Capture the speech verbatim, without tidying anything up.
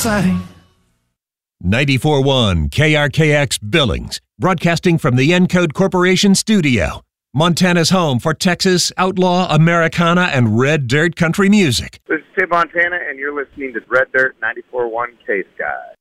sang. ninety-four point one K R K X Billings, broadcasting from the Encode Corporation studio. Montana's home for Texas, outlaw, Americana, and red dirt country music. This is Tim Montana, and you're listening to Red Dirt ninety-four point one K-Sky.